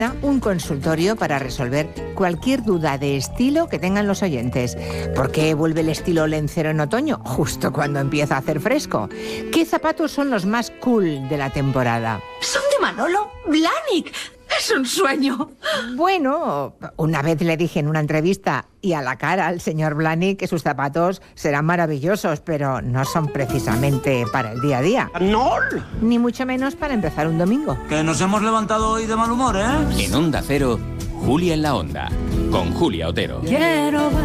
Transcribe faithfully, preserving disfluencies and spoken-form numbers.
un consultorio para resolver cualquier duda de estilo que tengan los oyentes. ¿Por qué vuelve el estilo lencero en otoño, justo cuando empieza a hacer fresco? ¿Qué zapatos son los más cool de la temporada? Son de Manolo Blahnik. Es un sueño. Bueno, una vez le dije en una entrevista y a la cara al señor Blahnik que sus zapatos serán maravillosos, pero no son precisamente para el día a día. ¡No! Ni mucho menos para empezar un domingo. Que nos hemos levantado hoy de mal humor, ¿eh? En Onda Cero, Julia en la Onda, con Julia Otero. Quiero